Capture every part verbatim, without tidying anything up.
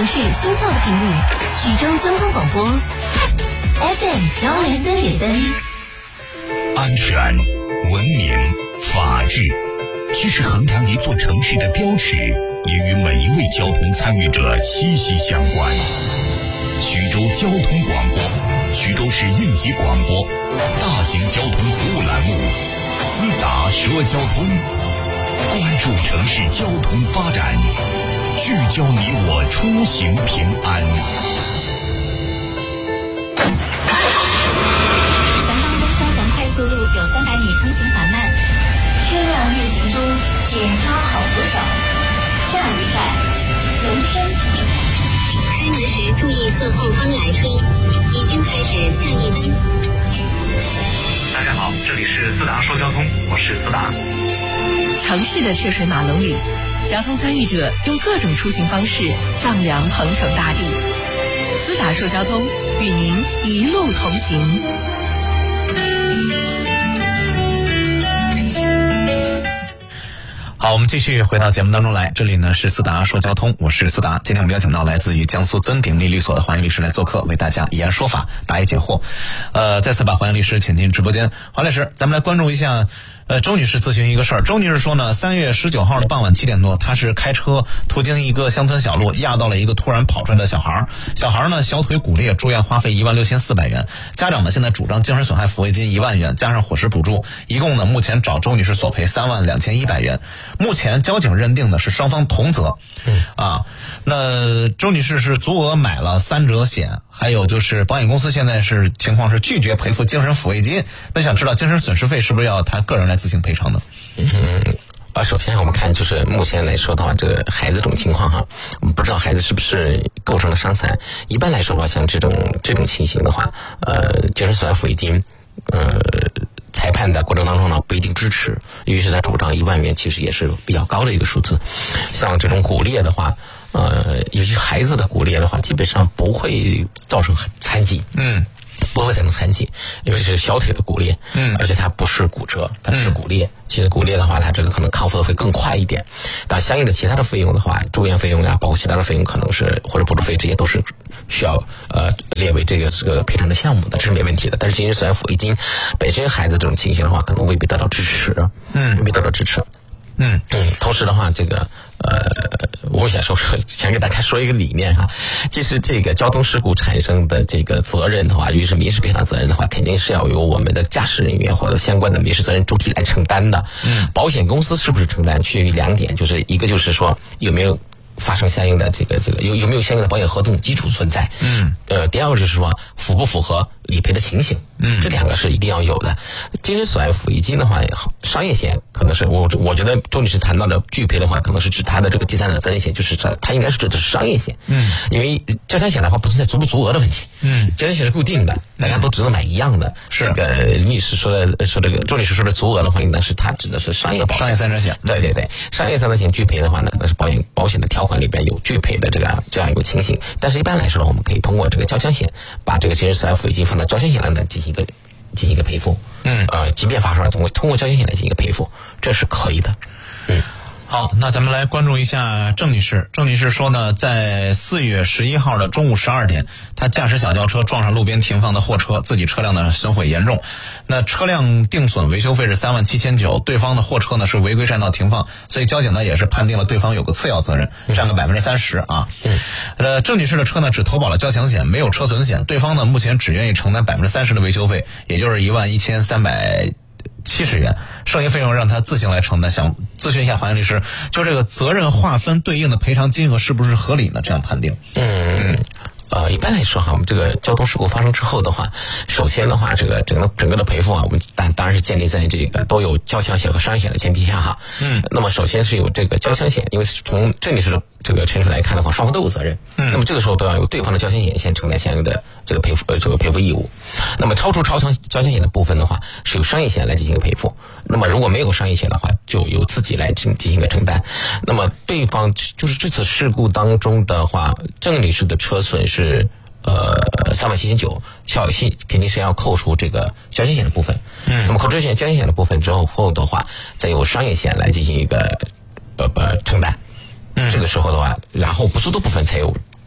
市心跳的频率，徐州交通广播 F M 幺零三点三。 安全、文明、法治，其实衡量一座城市的标尺，也与每一位交通参与者息息相关。徐州交通广播，徐州市应急广播，大型交通服务栏目，思达说交通，关注城市交通发展，聚焦你我出行平安。 前方东三环快速路有三百米通行缓慢， 车辆运行中，请拉好扶手。下一站，龙山桥。 开门时注意侧后方来车，已经开始下一班。 大家好，这里是思达说交通，我是思达。 城市的车水马龙里，交通参与者用各种出行方式丈量鹏程大地。思达说交通，与您一路同行。 好，我们继续回到节目当中来，这里呢是思达说交通，我是思达。今天我们邀请到来自于江苏尊鼎力律所的黄岩律师来做客，为大家以言说法，答疑解惑。呃，再次把黄岩律师请进直播间。黄律师，咱们来关注一下呃，周女士咨询一个事儿。周女士说呢，三月十九号的傍晚七点多，她是开车途经一个乡村小路，压到了一个突然跑出来的小孩儿。小孩儿呢小腿骨裂，住院花费一万六千四百元。家长呢现在主张精神损害抚慰金一万元，加上伙食补助，一共呢目前找周女士索赔三万两千一百元。目前交警认定的是双方同责。嗯啊，那周女士是足额买了三者险，还有就是保险公司现在是情况是拒绝赔付精神抚慰金。那想知道精神损失费是不是要她个人来自行赔偿的？ 嗯，啊，首先我们看就是目前来说的话，这个孩子这种情况哈，我们不知道孩子是不是构成了伤残。一般来说的话，像这种这种情形的话，呃，精神损害抚慰金，呃，裁判的过程当中呢不一定支持，于是他主张一万元，其实也是比较高的一个数字。像这种骨裂的话，呃，尤其孩子的骨裂的话，基本上不会造成残疾。嗯。不会造成残疾，因为是小腿的骨裂，嗯，而且它不是骨折，它是骨裂。嗯、其实骨裂的话，它这个可能康复的会更快一点。但相应的其他的费用的话，住院费用呀，包括其他的费用，可能是或者补助费，这些都是需要呃列为这个这个赔偿的项目的，这是没问题的。但是精神损害抚慰金本身孩子这种情形的话，可能未必得到支持，嗯，未必得到支持。嗯嗯，同时的话，这个呃，我想说说，想给大家说一个理念哈。其实这个交通事故产生的这个责任的话，尤其是民事赔偿责任的话，肯定是要由我们的驾驶人员或者相关的民事责任主体来承担的。嗯，保险公司是不是承担，取决于两点，就是一个就是说有没有发生相应的这个这个有有没有相应的保险合同基础存在。嗯，呃，第二个就是说符不符合理赔的情形。嗯，这两个是一定要有的。精神损害抚慰金的话，商业险可能是我我觉得周女士谈到的拒赔的话，可能是指她的这个第三者责任险，就是它它应该是指的是商业险。嗯，因为交强险的话不存在足不足额的问题。嗯，交强险是固定的，大家都只能买一样的。是这个律师说的说这个周女士说的足额的话，应当是她指的是商业保险。 商业三者险。 对对对，商业三者险拒赔的话呢，可能是保险保险的条款里边有拒赔的这个这样一个情形。但是一般来说呢，我们可以通过这个交强险，把这个精神损害抚慰金放到交强险来呢进行一个。进行一个赔付，嗯，呃，即便发生了，通过通过交强险来进行一个赔付，这是可以的，嗯。 好，那咱们来关注一下郑女士。郑女士说呢，在四月十一号的中午十二点，她驾驶小轿车撞上路边停放的货车，自己车辆呢损毁严重。那车辆定损维修费是三万七千九，对方的货车呢是违规占道停放，所以交警呢也是判定了对方有个次要责任，占个百分之三十啊。嗯，呃，郑女士的车呢只投保了交强险，没有车损险，对方呢目前只愿意承担百分之三十的维修费，也就是一万一千三百。七十元，剩余费用让他自行来承担。想咨询一下黄岩律师，就这个责任划分对应的赔偿金额是不是合理呢？这样判定？ 嗯。呃，一般来说哈，我们这个交通事故发生之后的话，首先的话，这个整个整个的赔付啊，我们当当然是建立在这个都有交强险和商业险的前提下哈。嗯。那么首先是有这个交强险，因为从郑女士的这个陈述来看的话，双方都有责任。嗯。那么这个时候都要由对方的交强险先承担相应的这个赔付呃这个赔付义务。那么超出超强交强险的部分的话，是由商业险来进行一个赔付。那么如果没有商业险的话，就由自己来进进行一个承担。那么对方就是这次事故当中的话，郑女士的车损是。是呃三万七千九，小息肯定是要扣除这个交强险的部分。嗯，那么扣除交强险的部分之后后的话，再由商业险来进行一个呃呃承担。嗯，这个时候的话，然后不足的部分才由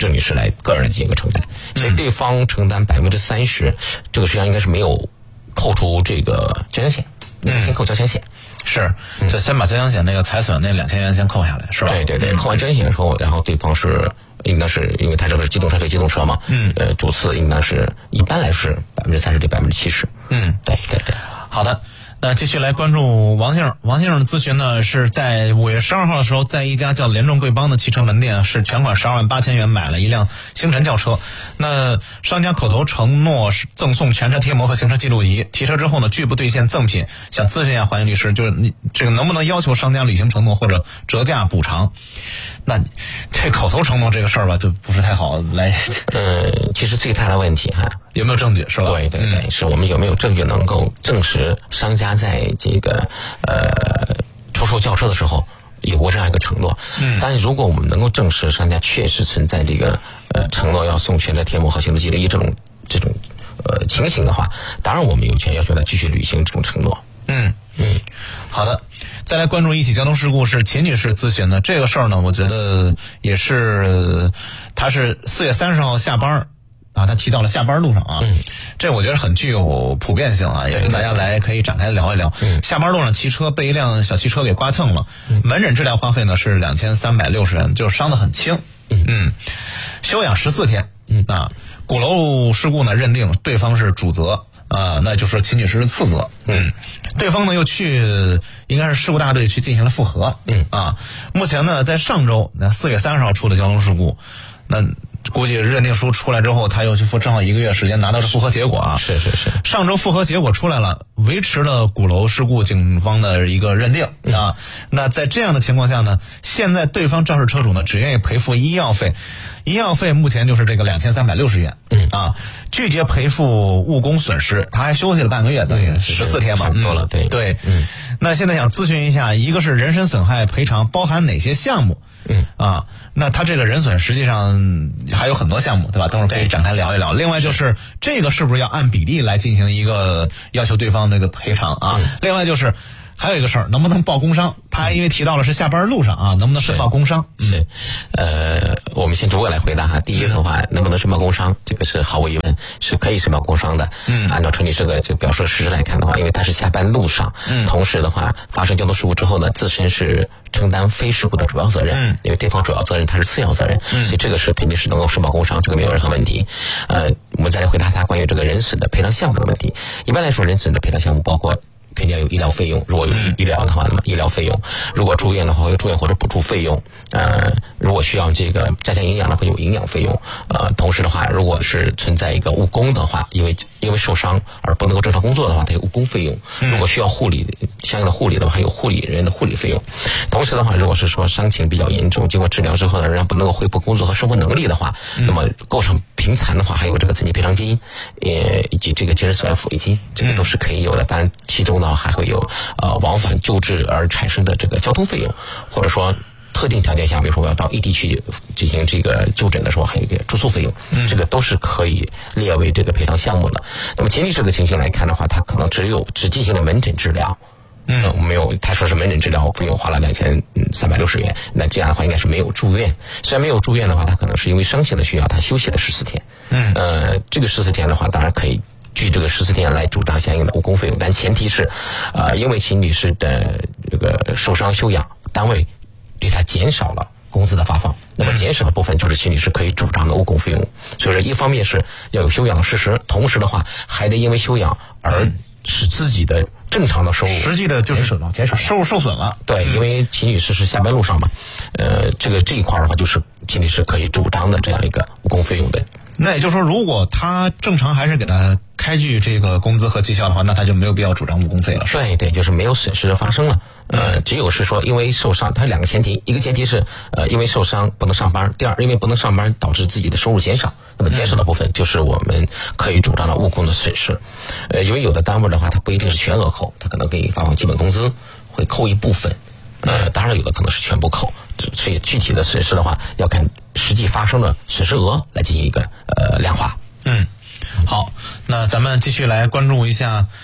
郑女士来个人来进行一个承担，所以对方承担百分之三十，这个实际上应该是没有扣除这个交强险，嗯，先扣交强险。 是，就先把交强险那个财损那两千元先扣下来，是吧？ 对对对，扣完交强险之后，然后对方是应当是因为他这个是机动车对机动车嘛，嗯，呃，主次应当是一般来是百分之三十对百分之七十， 嗯， 对对对。 好的。那继续来关注王先生。王先生的咨询呢，是在五月十二号的时候，在一家叫联众贵邦的汽车门店，是全款十二万八千元买了一辆星辰轿车。那商家口头承诺是赠送全车贴膜和行车记录仪，提车之后呢，拒不兑现赠品。想咨询一下黄岩律师，就是你这个能不能要求商家履行承诺或者折价补偿？那这口头承诺这个事儿吧，就不是太好来。 呃，其实最大的问题哈， 有没有证据是吧？ 对对对，嗯、是我们有没有证据能够证实商家在这个呃出售轿车的时候有过这样一个承诺？嗯，但是如果我们能够证实商家确实存在这个呃承诺要送全车贴膜和行车记录仪这种这种呃情形的话，当然我们有权要求他继续履行这种承诺。 嗯嗯，好的。再来关注一起交通事故，是秦女士咨询的这个事儿呢，我觉得也是，她是四月三十号下班啊，她提到了下班路上啊，嗯，这我觉得很具有普遍性啊，也跟大家来可以展开聊一聊。嗯，下班路上骑车被一辆小汽车给刮蹭了，嗯、门诊治疗花费呢是两千三百六十元，就是伤得很轻，嗯嗯，休养十四天，嗯啊，鼓楼事故呢认定对方是主责。啊，那就是秦女士是次责，嗯，对方呢又去应该是事故大队去进行了复核，嗯啊，目前呢在上周那四月三十号出的交通事故，那估计认定书出来之后，他又去复正好一个月时间拿到了复核结果啊， 是是是， 上周复核结果出来了，维持了鼓楼事故警方的一个认定啊，那在这样的情况下呢，现在对方肇事车主呢只愿意赔付医药费。医药费目前就是这个两千三百六十元，嗯啊，拒绝赔付误工损失，他还休息了半个月，等于十四天嘛， 差不多了，对对，嗯，那现在想咨询一下，一个是人身损害赔偿包含哪些项目？嗯啊，那他这个人损实际上还有很多项目，对吧？等会儿可以展开聊一聊。另外就是这个是不是要按比例来进行一个要求对方那个赔偿啊？嗯、另外就是。还有一个事儿，能不能报工伤？他因为提到了是下班路上啊，能不能申报工伤？ 是，呃，我们先逐个来回答哈。第一的话，能不能申报工伤？这个是毫无疑问是可以申报工伤的。嗯，按照陈女士的这个表述事实来看的话，因为他是下班路上，嗯，同时的话发生交通事故之后呢，自身是承担非事故的主要责任，嗯，因为对方主要责任他是次要责任，嗯，所以这个是肯定是能够申报工伤，这个没有任何问题。呃，我们再来回答他关于这个人损的赔偿项目的问题。一般来说，人损的赔偿项目包括。肯定要有医疗费用，如果有医疗的话，那么医疗费用；如果住院的话，会有住院或者补助费用。呃，如果需要这个加强营养的，会有营养费用。呃，同时的话，如果是存在一个误工的话，因为因为受伤而不能够正常工作的话，它有误工费用。如果需要护理相应的护理的话，还有护理人员的护理费用。同时的话，如果是说伤情比较严重，经过治疗之后呢，仍然不能够恢复工作和生活能力的话，那么构成贫残的话，还有这个残疾赔偿金，呃，以及这个精神损害抚慰金，这个都是可以有的。当然，其中呢还会有呃往返救治而产生的这个交通费用，或者说特定条件下，比如说我要到异地去进行这个就诊的时候，还有一个住宿费用，嗯、这个都是可以列为这个赔偿项目的。那么前提这个情形来看的话，它可能只有只进行了门诊治疗。嗯，呃、没有，他说是门诊治疗费用花了两千三百六十元，那这样的话应该是没有住院。虽然没有住院的话，他可能是因为伤情的需要，他休息了十四天。嗯，呃，这个十四天的话，当然可以据这个十四天来主张相应的误工费用，但前提是，呃，因为秦女士的这个受伤休养，单位对她减少了工资的发放，那么减少的部分就是秦女士可以主张的误工费用。所以说，一方面是要有休养的事实，同时的话还得因为休养而使自己的正常的收入实际的就是减少收入受损了。 对，因为秦女士是下班路上嘛，呃，这个这一块的话就是秦女士可以主张的这样一个误工费用的。 那也就是说，如果他正常还是给他开具这个工资和绩效的话，那他就没有必要主张误工费了。 对对，就是没有损失发生了。呃，只有是说因为受伤，它两个前提，一个前提是呃因为受伤不能上班，第二因为不能上班导致自己的收入减少，那么减少的部分就是我们可以主张的误工的损失。呃，因为有的单位的话，它不一定是全额扣，它可能给你发放基本工资，会扣一部分。呃，当然有的可能是全部扣，所以具体的损失的话，要看实际发生的损失额来进行一个呃量化。 嗯，好，那咱们继续来关注一下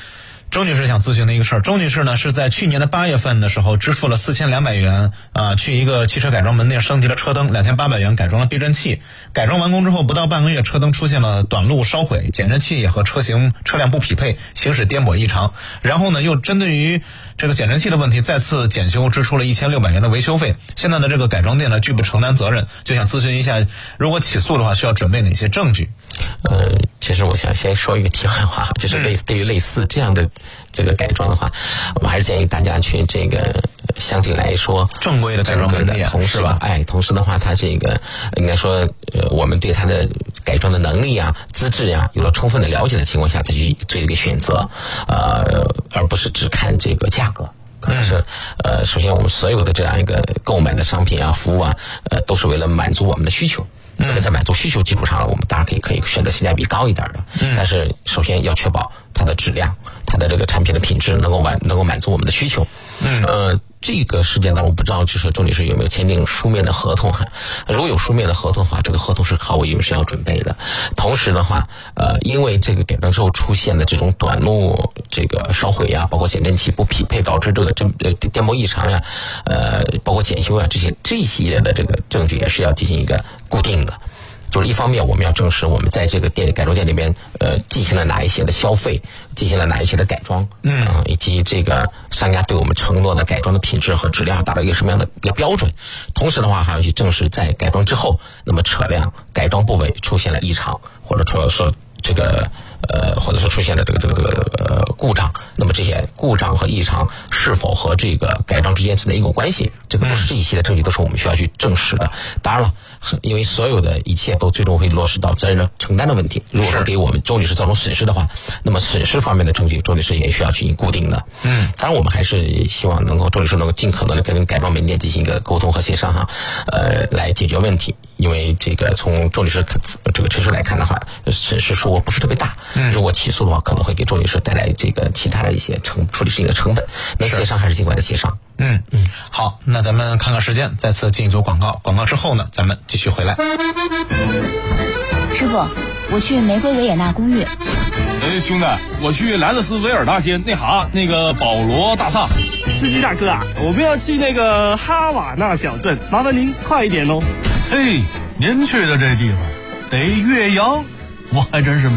周女士想咨询的一个事儿，周女士呢是在去年的八月份的时候支付了四千两百元啊，去一个汽车改装门店升级了车灯，两千八百元改装了避震器。改装完工之后不到半个月，车灯出现了短路烧毁，减震器也和车型车辆不匹配，行驶颠簸异常。然后呢，又针对于这个减震器的问题，再次检修支出了一千六百元的维修费。现在的这个改装店呢拒不承担责任，就想咨询一下，如果起诉的话，需要准备哪些证据？ 呃，其实我想先说一个题外话，就是类似对于类似这样的这个改装的话，我们还是建议大家去这个相对来说正规的改装门店， 同时吧，哎，同时的话，它这个应该说，呃，我们对它的改装的能力啊、资质啊有了充分的了解的情况下，再去做一个选择，呃，而不是只看这个价格。可能是呃，首先我们所有的这样一个购买的商品啊、服务啊，呃，都是为了满足我们的需求。那么在满足需求基础上，我们当然可以可以选择性价比高一点的，嗯、但是首先要确保它的质量、它的这个产品的品质能够满能够满足我们的需求。嗯，呃，这个事件呢，我不知道就是周女士有没有签订书面的合同哈？如果有书面的合同的话，这个合同是毫无疑问是要准备的。同时的话，呃，因为这个改装之后出现的这种短路、这个烧毁呀，包括减震器不匹配导致这个这呃颠簸异常呀，呃，包括检修啊这些这一系列的这个证据也是要进行一个固定的。就是一方面我们要证实我们在这个店改装店里边呃进行了哪一些的消费，进行了哪一些的改装，嗯、呃，以及这个商家对我们承诺的改装的品质和质量达到一个什么样的一个标准。同时的话还要去证实在改装之后，那么车辆改装部位出现了异常，或者说说这个呃，或者说出现了这个这个这个呃故障，那么这些故障和异常是否和这个改装之间存在因果关系？这个都是这一系列证据都是我们需要去证实的。当然了，因为所有的一切都最终会落实到责任承担的问题。如果说给我们周女士造成损失的话，那么损失方面的证据，周女士也需要进行固定的。嗯，当然我们还是希望能够周女士能够尽可能的跟改装门店进行一个沟通和协商哈，呃，来解决问题。因为这个从周女士这个陈述来看的话，损失数额不是特别大。嗯，如果起诉的话，可能会给周女士带来这个其他的一些成处理事情的成本。能协商还是尽快的协商。 嗯嗯，好，那咱们看看时间，再次进一组广告。广告之后呢，咱们继续回来。 师傅，我去玫瑰维也纳公寓。 哎，兄弟，我去莱勒斯维尔大街那哈那个保罗大厦。 司机大哥啊，我们要去那个哈瓦那小镇，麻烦您快一点哦。 嘿，您去的这地方得岳阳，我还真是